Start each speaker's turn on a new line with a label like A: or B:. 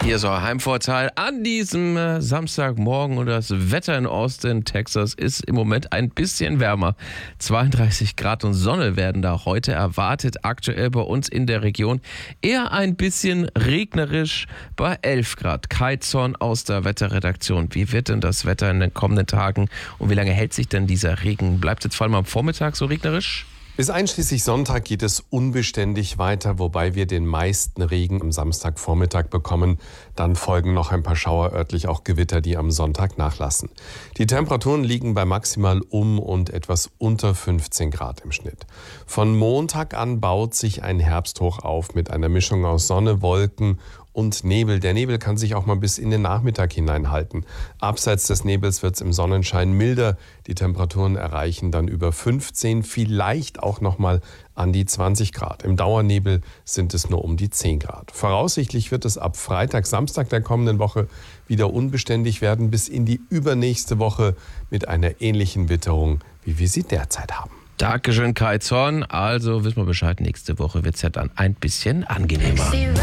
A: Hier ist euer Heimvorteil an diesem Samstagmorgen und das Wetter in Austin, Texas ist im Moment ein bisschen wärmer. 32 Grad und Sonne werden da heute erwartet. Aktuell bei uns in der Region eher ein bisschen regnerisch bei 11 Grad. Kai Zorn aus der Wetterredaktion. Wie wird denn das Wetter in den kommenden Tagen und wie lange hält sich denn dieser Regen? Bleibt jetzt vor allem am Vormittag so regnerisch?
B: Bis einschließlich Sonntag geht es unbeständig weiter, wobei wir den meisten Regen am Samstagvormittag bekommen. Dann folgen noch ein paar Schauer, örtlich auch Gewitter, die am Sonntag nachlassen. Die Temperaturen liegen bei maximal und etwas unter 15 Grad im Schnitt. Von Montag an baut sich ein Herbsthoch auf mit einer Mischung aus Sonne, Wolken und Nebel. Der Nebel kann sich auch mal bis in den Nachmittag hineinhalten. Abseits des Nebels wird es im Sonnenschein milder. Die Temperaturen erreichen dann über 15, vielleicht auch noch mal an die 20 Grad. Im Dauernebel sind es nur um die 10 Grad. Voraussichtlich wird es ab Freitag, Samstag der kommenden Woche wieder unbeständig werden, bis in die übernächste Woche mit einer ähnlichen Witterung, wie wir sie derzeit haben.
A: Dankeschön, Kai Zorn. Also wissen wir Bescheid, nächste Woche wird es ja dann ein bisschen angenehmer.